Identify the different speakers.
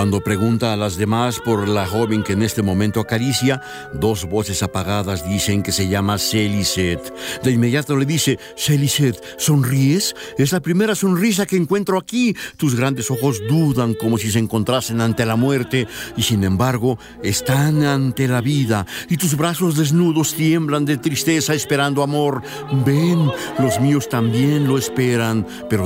Speaker 1: Cuando pregunta a las demás por la joven que en este momento acaricia, dos voces apagadas dicen que se llama Celisette. De inmediato le dice: Celisette, ¿sonríes? Es la primera sonrisa que encuentro aquí. Tus grandes ojos dudan como si se encontrasen ante la muerte y sin embargo están ante la vida. Y tus brazos desnudos tiemblan de tristeza esperando amor. Ven, los míos también lo esperan, pero